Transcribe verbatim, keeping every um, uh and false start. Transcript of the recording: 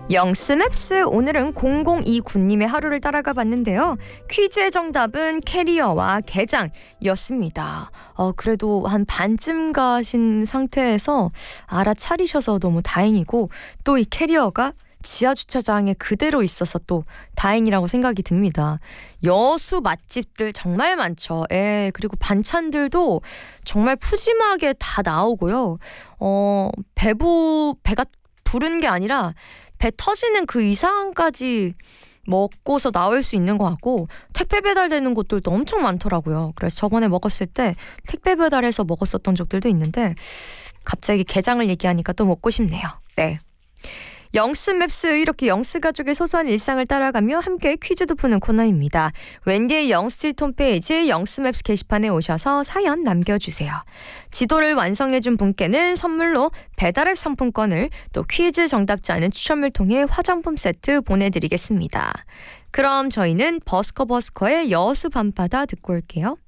영스맵스, 오늘은 공공이구님의 하루를 따라가 봤는데요. 퀴즈의 정답은 캐리어와 게장이었습니다. 어, 그래도 한 반쯤 가신 상태에서 알아차리셔서 너무 다행이고, 또 이 캐리어가 지하주차장에 그대로 있어서 또 다행이라고 생각이 듭니다. 여수 맛집들 정말 많죠. 예, 그리고 반찬들도 정말 푸짐하게 다 나오고요. 어, 배부, 배가 부른 게 아니라 배 터지는 그 이상까지 먹고서 나올 수 있는 것 같고, 택배 배달되는 곳들도 엄청 많더라고요. 그래서 저번에 먹었을 때 택배 배달해서 먹었었던 적들도 있는데, 갑자기 게장을 얘기하니까 또 먹고 싶네요. 네. 영스맵스, 이렇게 영스 가족의 소소한 일상을 따라가며 함께 퀴즈도 푸는 코너입니다. 웬디의 영스트리트 홈페이지 영스맵스 게시판에 오셔서 사연 남겨주세요. 지도를 완성해준 분께는 선물로 배달앱 상품권을, 또 퀴즈 정답자는 추첨을 통해 화장품 세트 보내드리겠습니다. 그럼 저희는 버스커버스커의 여수 밤바다 듣고 올게요.